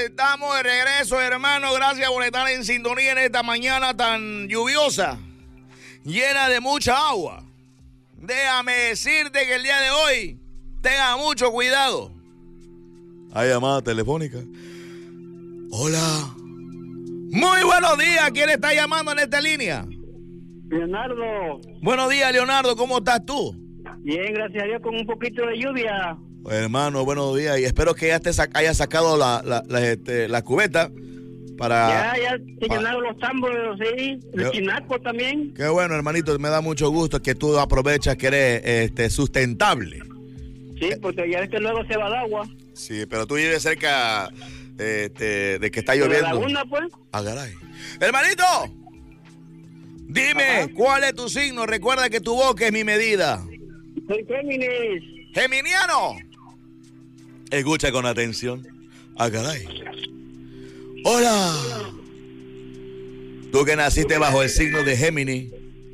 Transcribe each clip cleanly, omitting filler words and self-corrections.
Estamos de regreso, hermano. Gracias por estar en sintonía en esta mañana tan lluviosa, llena de mucha agua. Déjame decirte que el día de hoy tenga mucho cuidado. Hay llamada telefónica. Hola. Muy buenos días. ¿Quién está llamando en esta línea? Leonardo. Buenos días, Leonardo. ¿Cómo estás tú? Bien, gracias a Dios, con un poquito de lluvia. Hermano, buenos días. Y espero que ya hayas sacado la cubeta para... Ya te llenaron los tambos, sí. El chinaco también. Qué bueno, hermanito. Me da mucho gusto que tú aprovechas que eres sustentable. Sí, porque ya ves que luego se va el agua. Sí, pero tú vives cerca de que está lloviendo. ¿De la laguna, pues? Agaray. Hermanito, dime, ajá, ¿cuál es tu signo? Recuerda que tu boca es mi medida. Soy Géminis. ¡Geminiano! Escucha con atención. Agaray. ¡Hola! Tú que naciste bajo el signo de Géminis,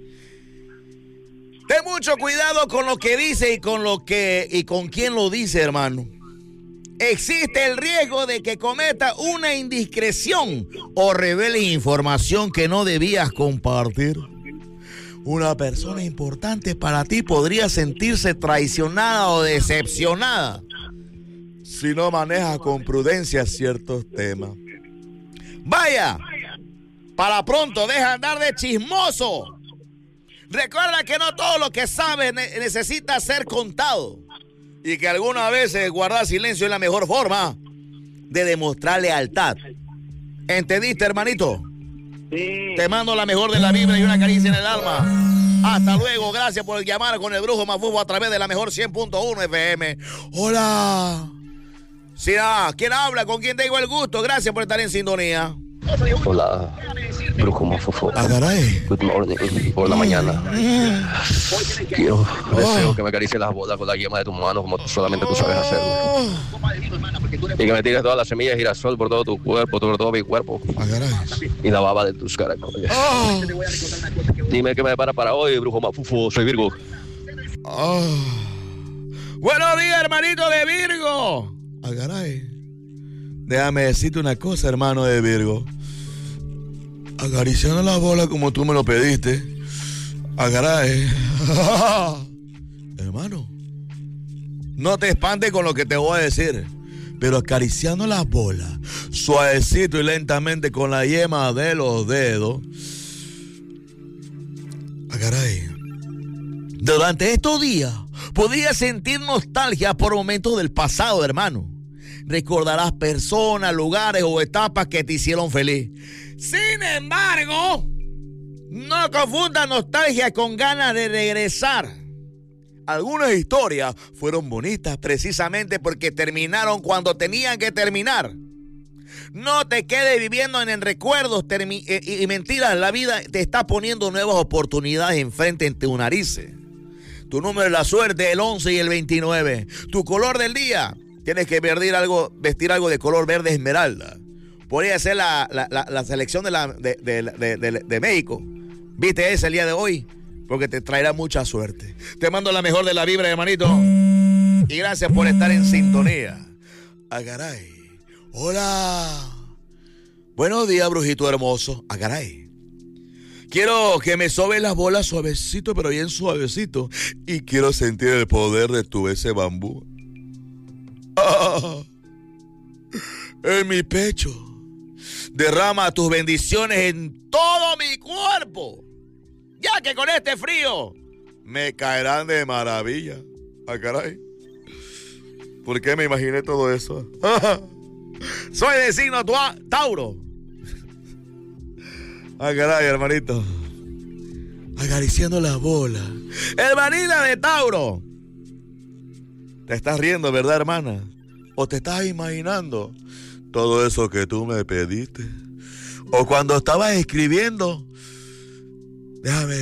ten mucho cuidado con lo que dice y con quién lo dice, hermano. Existe el riesgo de que cometa una indiscreción o revele información que no debías compartir. Una persona importante para ti podría sentirse traicionada o decepcionada si no manejas con prudencia ciertos temas. Vaya, para pronto, deja de andar de chismoso. Recuerda que no todo lo que sabes necesita ser contado y que algunas veces guardar silencio es la mejor forma de demostrar lealtad. ¿Entendiste, hermanito? Sí. Te mando la mejor de la vibra y una caricia en el alma. Hasta luego, gracias por llamar con el Brujo Mafufo a través de la mejor 100.1 FM. Hola. Sí, ¿quién habla? ¿Con quién tengo el gusto? Gracias por estar en sintonía. Hola, Brujo Mafufo. Agaray. Good morning, por la mañana. Deseo que me acaricies las bolas con la yema de tus manos como solamente tú sabes hacerlo. Y que me tires todas las semillas de girasol por todo tu cuerpo, por todo mi cuerpo. Agaray. Y la baba de tus caracoles. Dime qué me depara para hoy, Brujo Mafufo. Soy Virgo. Buenos días, hermanito de Virgo. Agaray. Déjame decirte una cosa, hermano de Virgo. Acariciando la bola como tú me lo pediste. Agaray. Hermano, no te espantes con lo que te voy a decir, pero acariciando las bolas, suavecito y lentamente con la yema de los dedos. Agaray. Durante estos días podías sentir nostalgia por momentos del pasado, hermano. Recordarás personas, lugares o etapas que te hicieron feliz. Sin embargo, no confundas nostalgia con ganas de regresar. Algunas historias fueron bonitas precisamente porque terminaron cuando tenían que terminar. No te quedes viviendo en recuerdos y mentiras. La vida te está poniendo nuevas oportunidades enfrente en tu narices. Tu número de la suerte es el 11 y el 29. Tu color del día, tienes que vestir algo de color verde esmeralda. Podría ser la selección de México. Viste ese el día de hoy, porque te traerá mucha suerte. Te mando la mejor de la vibra, hermanito. Y gracias por estar en sintonía. Agaray. Hola. Buenos días, brujito hermoso. Agaray. Quiero que me sobes las bolas suavecito, pero bien suavecito. Y quiero sentir el poder de tu ese bambú. En mi pecho. Derrama tus bendiciones en todo mi cuerpo. Ya que con este frío me caerán de maravilla. Caray. ¿Por qué me imaginé todo eso? Soy de signo Tauro. Caray, hermanito. Acariciando las bolas. Hermanita de Tauro. Te estás riendo, ¿verdad, hermana? ¿O te estás imaginando todo eso que tú me pediste? O cuando estabas escribiendo, déjame